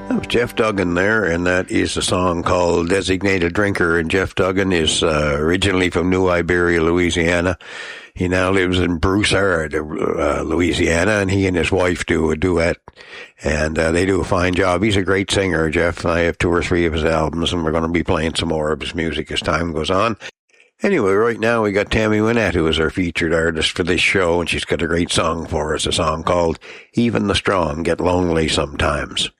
That was Jeff Duggan there, and that is a song called Designated Drinker. And Jeff Duggan is originally from New Iberia, Louisiana. He now lives in Broussard, Louisiana, and he and his wife do a duet, and they do a fine job. He's a great singer, Jeff. I have 2 or 3 of his albums, and we're going to be playing some more of his music as time goes on. Anyway, right now we got Tammy Wynette, who is our featured artist for this show, and she's got a great song for us, a song called Even the Strong Get Lonely Sometimes.